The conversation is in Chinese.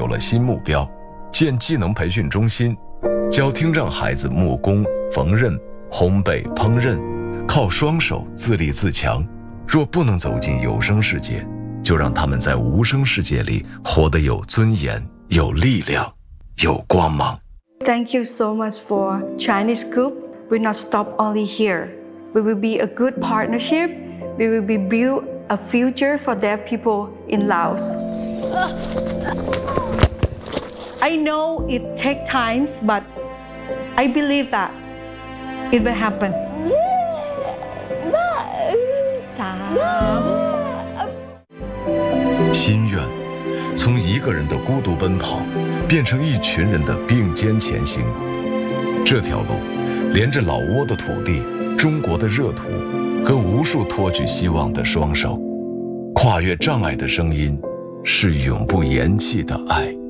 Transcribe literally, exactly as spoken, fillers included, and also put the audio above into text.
了新目标，建技能培训中心，教听障孩子木工、缝纫、烘焙、烹饪，靠双手自立自强。若不能走进有声世界，就让他们在无声世界里活得有尊严、有力量、有光芒。 Thank you so much for Chinese Group. We not stop only here. We will be a good partnership. We will be build a future for deaf people in Laos. I know it takes times, but I believe that it will happen. 心愿从一个人的孤独奔跑变成一群人的并肩前行。这条路连着老挝的土地、中国的热土和无数托举希望的双手。跨越障碍的声音是永不言弃的爱。